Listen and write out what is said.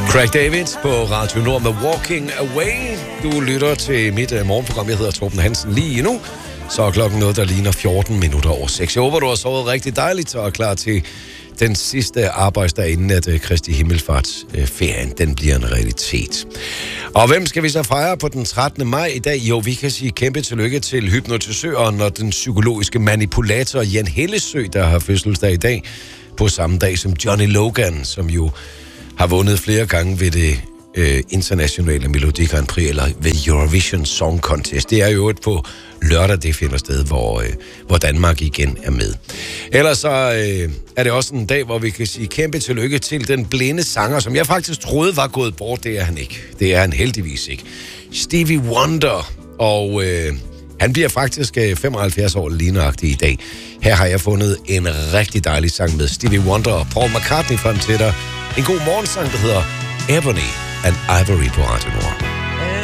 Craig David på Radio Nord med Walking Away. Du lytter til mit morgenprogram. Jeg hedder Torben Hansen lige nu. Så er klokken noget, der ligner 14 minutter over 6. Jeg håber, du har sovet rigtig dejligt og er klar til den sidste arbejdsdag, inden at Kristi Himmelfartsferien, den bliver en realitet. Og hvem skal vi så fejre på den 13. maj i dag? Jo, vi kan sige kæmpe tillykke til hypnotisøren og den psykologiske manipulator Jan Hellesøe, der har fødselsdag i dag, på samme dag som Johnny Logan, som jo har vundet flere gange ved det internationale Melodi Grand Prix, eller ved Eurovision Song Contest. Det er jo på lørdag, det finder sted, hvor Danmark igen er med. Ellers så er det også en dag, hvor vi kan sige kæmpe tillykke til den blinde sanger, som jeg faktisk troede var gået bort. Det er han ikke. Det er han heldigvis ikke. Stevie Wonder, og han bliver faktisk 75 år lige nøjagtigt i dag. Her har jeg fundet en rigtig dejlig sang med Stevie Wonder og Paul McCartney frem til dig. En god morgensang, der hedder Ebony and Ivory på Radio Nord.